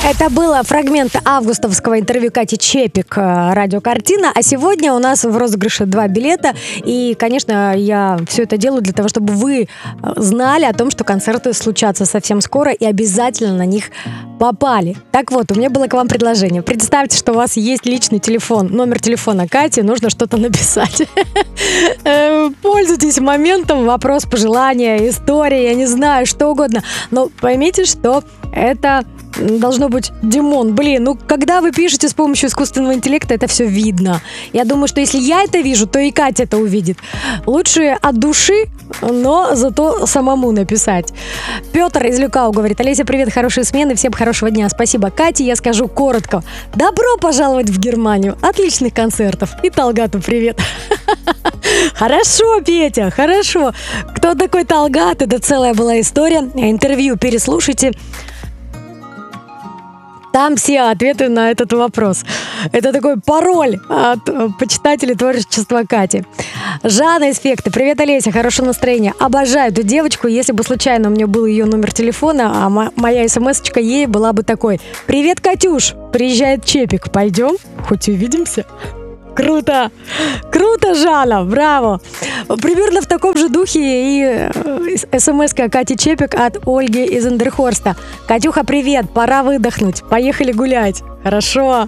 Это был фрагмент августовского интервью Кати Чепик «Радио Картина». А сегодня у нас в розыгрыше 2 билета. И, конечно, я все это делаю для того, чтобы вы знали о том, что концерты случатся совсем скоро и обязательно на них попали. Так вот, у меня было к вам предложение. Представьте, что у вас есть личный телефон, номер телефона Кати, нужно что-то написать. Пользуйтесь моментом, вопрос, пожелания, история, я не знаю, что угодно. Но поймите, что это должно быть Димон. Когда вы пишете с помощью искусственного интеллекта, это все видно. Я думаю, что если я это вижу, то и Катя это увидит. Лучше от души, но зато самому написать. Петр из Люкау говорит: Олеся, привет, хорошие смены, всем хорошего дня. Спасибо, Кате, я скажу коротко. Добро пожаловать в Германию. Отличных концертов. И Талгату привет. Хорошо, Петя, хорошо. Кто такой Талгат? Это целая была история. Интервью переслушайте. Там все ответы на этот вопрос. Это такой пароль от почитателей творчества Кати. Жанна из Фекты. Привет, Олеся, хорошее настроение. Обожаю эту девочку. Если бы случайно у меня был ее номер телефона, а моя смс-очка ей была бы такой: привет, Катюш, приезжает Чепик, пойдем? Хоть увидимся. Круто! Круто, Жанна! Браво! Примерно в таком же духе и смс-ка Кати Чепик от Ольги из Эндерхорста. Катюха, привет! Пора выдохнуть. Поехали гулять. Хорошо.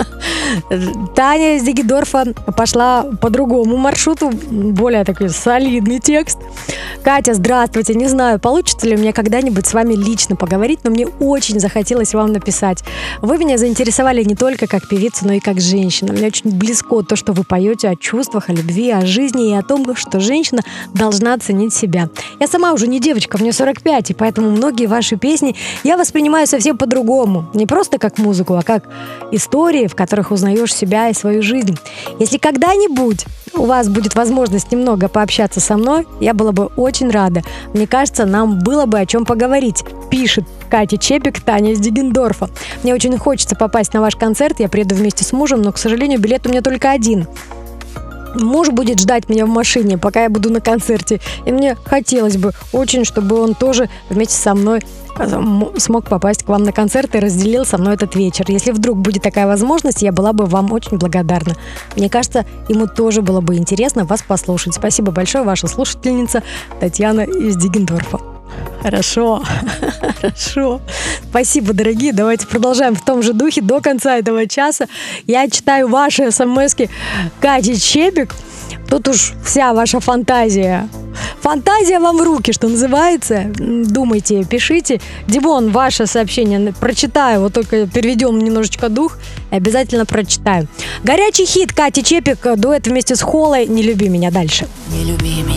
Таня из Диггендорфа пошла по другому маршруту, более такой солидный текст. Катя, здравствуйте. Не знаю, получится ли у меня когда-нибудь с вами лично поговорить, но мне очень захотелось вам написать. Вы меня заинтересовали не только как певица, но и как женщина. Мне очень близко то, что вы поете о чувствах, о любви, о жизни и о том, что женщина должна ценить себя. Я сама уже не девочка, мне 45, и поэтому многие ваши песни я воспринимаю совсем по-другому. Не просто как музыку, а как истории, в которых узнаешь себя и свою жизнь. Если когда-нибудь у вас будет возможность немного пообщаться со мной, я была бы очень рада. Мне кажется, нам было бы о чем поговорить. Пишет Катя Чепик, Таня из Диггендорфа. Мне очень хочется попасть на ваш концерт. Я приеду вместе с мужем, но, к сожалению, билет у меня только один. Муж будет ждать меня в машине, пока я буду на концерте. И мне хотелось бы очень, чтобы он тоже вместе со мной смог попасть к вам на концерт и разделил со мной этот вечер. Если вдруг будет такая возможность, я была бы вам очень благодарна. Мне кажется, ему тоже было бы интересно вас послушать. Спасибо большое, ваша слушательница Татьяна из Диггендорфа. Хорошо, хорошо. Спасибо, дорогие. Давайте продолжаем в том же духе до конца этого часа. Я читаю ваши смс-ки Кати Чепик. Тут уж вся ваша фантазия. Фантазия вам в руки, что называется. Думайте, пишите. Димон, ваше сообщение прочитаю. Вот только переведем немножечко дух. И обязательно прочитаю. Горячий хит Кати Чепик. Дуэт вместе с Холой. «Не люби меня» дальше. Не люби меня.